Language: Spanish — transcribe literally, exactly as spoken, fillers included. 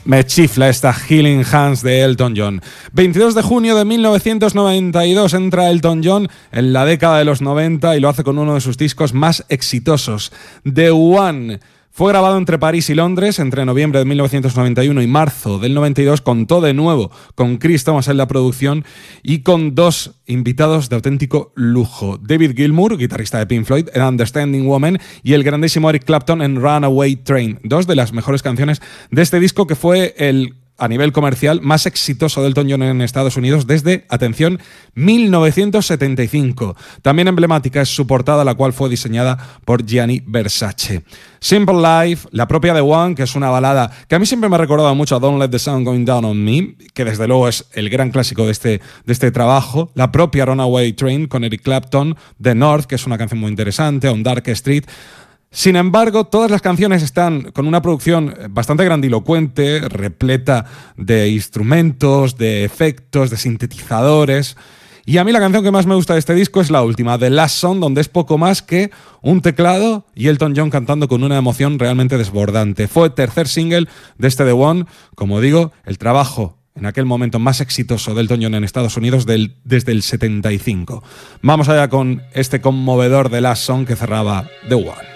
Me chifla esta Healing Hands de Elton John. veintidós de junio de mil novecientos noventa y dos entra Elton John en la década de los noventa y lo hace con uno de sus discos más exitosos, The One. Fue grabado entre París y Londres entre noviembre de mil novecientos noventa y uno y marzo del noventa y dos. Contó de nuevo con Chris Thomas en la producción y con dos invitados de auténtico lujo. David Gilmour, guitarrista de Pink Floyd, en Understanding Woman, y el grandísimo Eric Clapton en Runaway Train. Dos de las mejores canciones de este disco, que fue el, a nivel comercial, más exitoso de Elton John en Estados Unidos desde, atención, mil novecientos setenta y cinco. También emblemática es su portada, la cual fue diseñada por Gianni Versace. Simple Life, la propia The One, que es una balada que a mí siempre me ha recordado mucho a Don't Let the Sun Go Down on Me, que desde luego es el gran clásico de este, de este trabajo. La propia Runaway Train con Eric Clapton, The North, que es una canción muy interesante, On Dark Street. Sin embargo, todas las canciones están con una producción bastante grandilocuente, repleta de instrumentos, de efectos, de sintetizadores. Y a mí la canción que más me gusta de este disco es la última, The Last Song, donde es poco más que un teclado y Elton John cantando con una emoción realmente desbordante. Fue el tercer single de este The One, como digo, el trabajo en aquel momento más exitoso de Elton John en Estados Unidos del, desde el setenta y cinco. Vamos allá con este conmovedor The Last Song que cerraba The One.